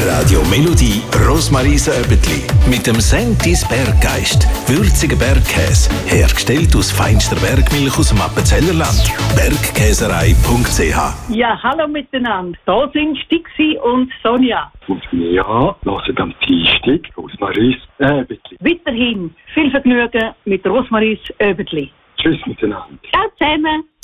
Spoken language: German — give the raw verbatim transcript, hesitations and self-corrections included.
Radio Melodie Rosmaries Öbetli mit dem Sentis Berggeist. Würziger Bergkäse, hergestellt aus feinster Bergmilch aus dem Appenzellerland. bergkäserei punkt c h. Ja, hallo miteinander. Da sind Stixi und Sonja. Und wir hören am Dienstag Rosmaries Öbetli. Weiterhin viel Vergnügen mit Rosmaries Öbetli. Tschüss miteinander. Ciao zusammen.